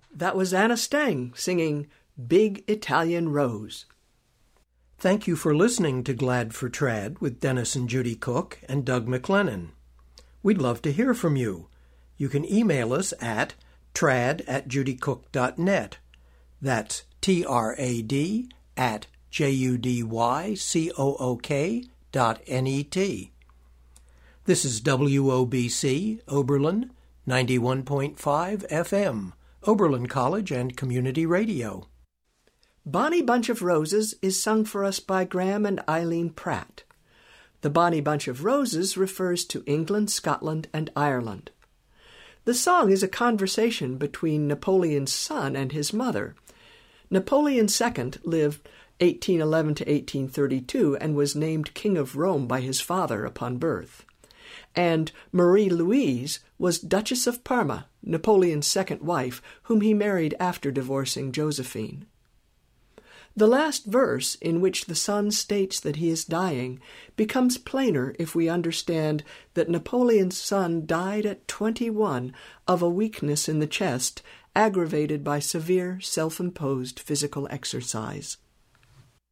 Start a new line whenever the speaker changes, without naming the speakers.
That was Anna Stang singing Big Italian Rose.
Thank you for listening to Glad for Trad with Dennis and Judy Cook and Doug McLennan. We'd love to hear from you. You can email us at trad@judycook.net. That's trad@judycook.net. This is WOBC, Oberlin, 91.5 FM, Oberlin College and Community Radio.
Bonnie Bunch of Roses is sung for us by Graham and Eileen Pratt. The Bonnie Bunch of Roses refers to England, Scotland, and Ireland. The song is a conversation between Napoleon's son and his mother. Napoleon II lived 1811 to 1832 and was named King of Rome by his father upon birth. And Marie-Louise was Duchess of Parma, Napoleon's second wife, whom he married after divorcing Josephine. The last verse, in which the son states that he is dying, becomes plainer if we understand that Napoleon's son died at 21 of a weakness in the chest aggravated by severe self-imposed physical exercise.